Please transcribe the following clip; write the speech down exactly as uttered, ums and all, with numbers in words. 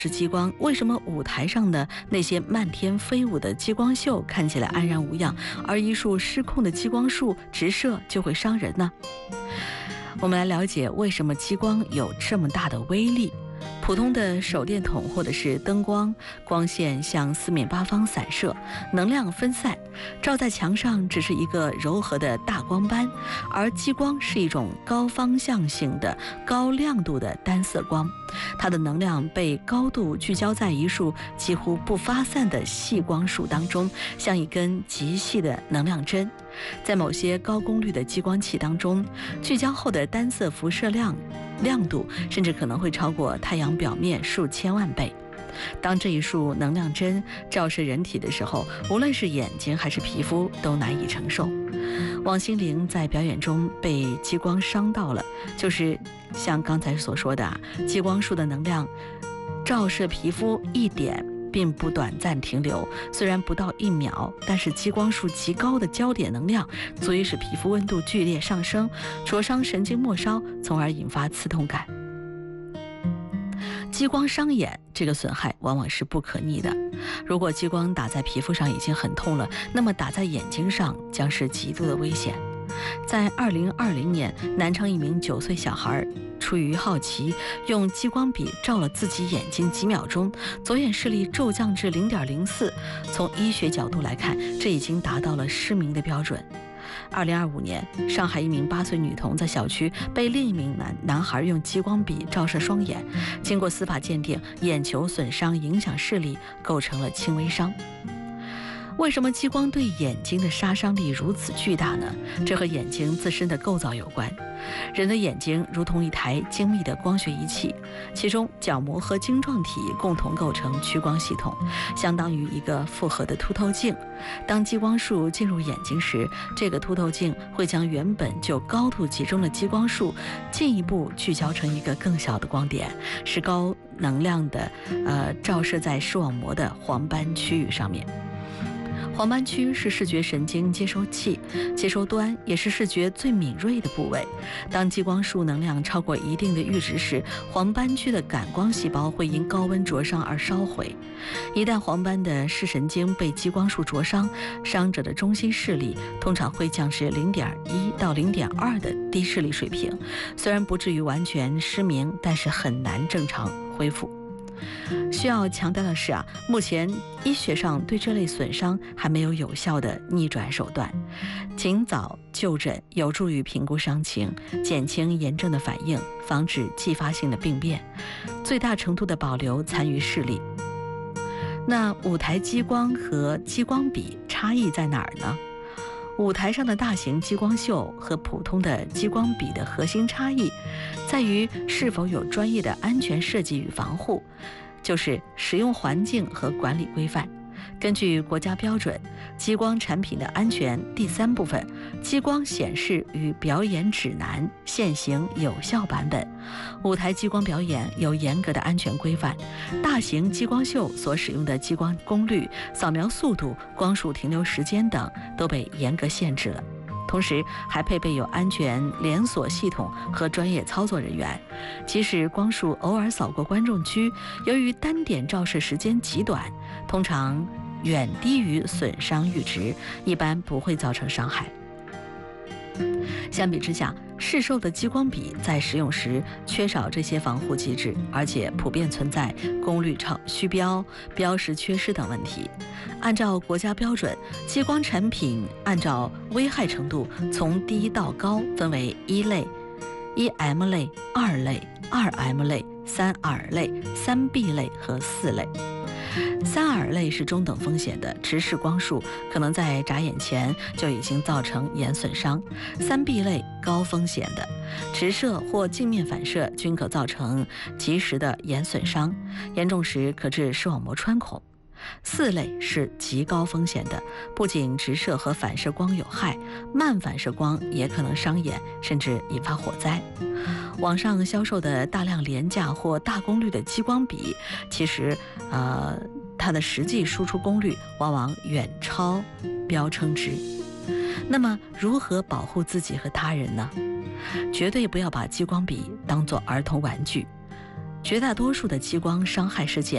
是激光，为什么舞台上的那些漫天飞舞的激光秀看起来安然无恙，而一束失控的激光束直射就会伤人呢？我们来了解为什么激光有这么大的威力。普通的手电筒或者是灯光，光线向四面八方散射，能量分散，照在墙上只是一个柔和的大光斑，而激光是一种高方向性的高亮度的单色光，它的能量被高度聚焦在一束几乎不发散的细光束当中，像一根极细的能量针。在某些高功率的激光器当中，聚焦后的单色辐射量亮度甚至可能会超过太阳表面数千万倍。当这一束能量针照射人体的时候，无论是眼睛还是皮肤都难以承受。王心凌在表演中被激光伤到了，就是像刚才所说的啊，激光束的能量照射皮肤一点并不短暂停留，虽然不到一秒，但是激光束极高的焦点能量足以使皮肤温度剧烈上升，灼伤神经末梢，从而引发刺痛感。激光伤眼，这个损害往往是不可逆的。如果激光打在皮肤上已经很痛了，那么打在眼睛上将是极度的危险。在二零二零年，南昌一名九岁小孩出于好奇，用激光笔照了自己眼睛几秒钟，左眼视力骤降至 零点零四， 从医学角度来看，这已经达到了失明的标准。二零二五年，上海一名八岁女童在小区被另一名男男孩用激光笔照射双眼，经过司法鉴定，眼球损伤影响视力，构成了轻微伤。为什么激光对眼睛的杀伤力如此巨大呢？这和眼睛自身的构造有关。人的眼睛如同一台精密的光学仪器，其中角膜和晶状体共同构成屈光系统，相当于一个复合的凸透镜。当激光束进入眼睛时，这个凸透镜会将原本就高度集中的激光束进一步聚焦成一个更小的光点，使高能量的呃照射在视网膜的黄斑区域上面。黄斑区是视觉神经接收器，接收端也是视觉最敏锐的部位。当激光束能量超过一定的阈值时，黄斑区的感光细胞会因高温灼伤而烧毁。一旦黄斑的视神经被激光束灼伤，伤者的中心视力通常会降至 零点一 到 零点二 的低视力水平，虽然不至于完全失明，但是很难正常恢复。需要强调的是啊，目前医学上对这类损伤还没有有效的逆转手段，尽早就诊有助于评估伤情，减轻炎症的反应，防止继发性的病变，最大程度的保留残余视力。那舞台激光和激光笔差异在哪儿呢？舞台上的大型激光秀和普通的激光笔的核心差异在于是否有专业的安全设计与防护，就是使用环境和管理规范。根据国家标准，激光产品的安全第三部分，激光显示与表演指南现行有效版本。舞台激光表演有严格的安全规范，大型激光秀所使用的激光功率、扫描速度、光束停留时间等都被严格限制了。同时还配备有安全连锁系统和专业操作人员，即使光束偶尔扫过观众区，由于单点照射时间极短，通常远低于损伤阈值，一般不会造成伤害。相比之下，市售的激光笔在使用时缺少这些防护机制，而且普遍存在功率超虚标、标识缺失等问题。按照国家标准，激光产品按照危害程度从低到高分为一类、一 M 类、二类、二 M 类、三耳类、三 B 类和四类。三耳类是中等风险的，直视光束可能在眨眼前就已经造成眼损伤。三 B 类高风险的，直射或镜面反射均可造成及时的眼损伤，严重时可致视网膜穿孔。四类是极高风险的，不仅直射和反射光有害，慢反射光也可能伤眼，甚至引发火灾。网上销售的大量廉价或大功率的激光笔，其实呃，它的实际输出功率往往远超标称值。那么如何保护自己和他人呢？绝对不要把激光笔当作儿童玩具。绝大多数的激光伤害事件